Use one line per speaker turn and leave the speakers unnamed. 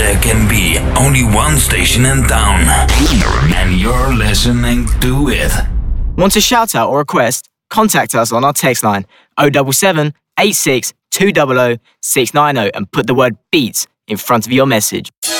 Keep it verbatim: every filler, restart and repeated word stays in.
There can be only one station in town, and you're listening to it.
Want a shout out or request? Contact us on our text line oh seven seven, eight six two zero zero, six nine zero and put the word beats in front of your message.